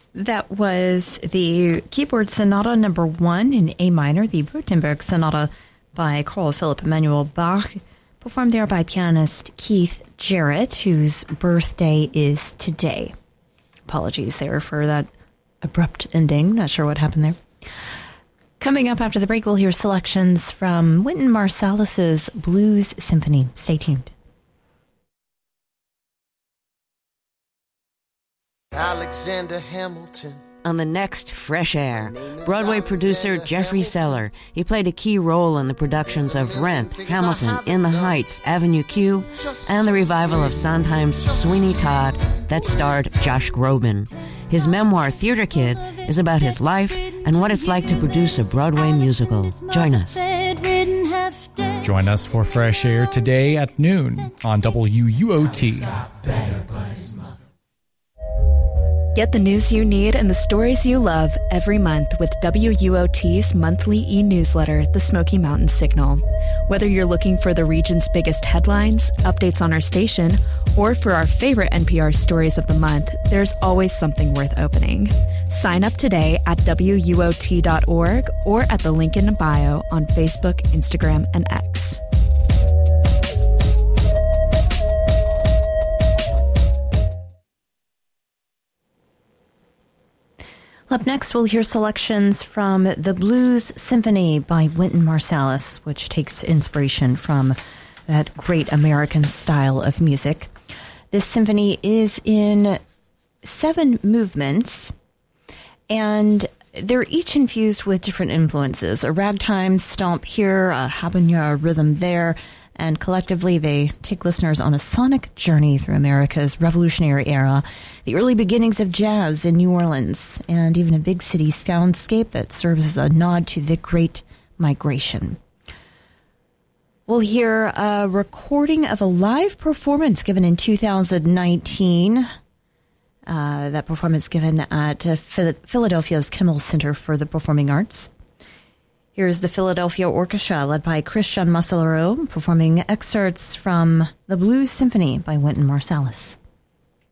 That was the Keyboard Sonata number 1 in A minor, the Württemberg Sonata by Carl Philipp Emanuel Bach, performed there by pianist Keith Jarrett, whose birthday is today. Apologies there for that abrupt ending. Not sure what happened there. Coming up after the break, we'll hear selections from Wynton Marsalis's Blues Symphony. Stay tuned. Alexander Hamilton. On the next Fresh Air, Broadway producer Jeffrey Seller. He played a key role in the productions of Rent, Hamilton, In the Heights, Avenue Q, and the revival of Sondheim's Sweeney Todd that starred Josh Groban. His memoir, Theater Kid, is about his life and what it's like to produce a Broadway musical. Join us. Join us for Fresh Air today at noon on WUOT. Get the news you need and the stories you love every month with WUOT's monthly e-newsletter, The Smoky Mountain Signal. Whether you're looking for the region's biggest headlines, updates on our station, or for our favorite NPR stories of the month, there's always something worth opening. Sign up today at WUOT.org or at the link in the bio on Facebook, Instagram, and X. Up next, we'll hear selections from the Blues Symphony by Wynton Marsalis, which takes inspiration from that great American style of music. This symphony is in 7 movements, and they're each infused with different influences. A ragtime stomp here, a habanera rhythm there, and collectively they take listeners on a sonic journey through America's Revolutionary era, the early beginnings of jazz in New Orleans, and even a big city soundscape that serves as a nod to the Great Migration. We'll hear a recording of a live performance given in 2019. That performance given at Philadelphia's Kimmel Center for the Performing Arts. Here's the Philadelphia Orchestra, led by Christian Masellaro, performing excerpts from the Blues Symphony by Wynton Marsalis.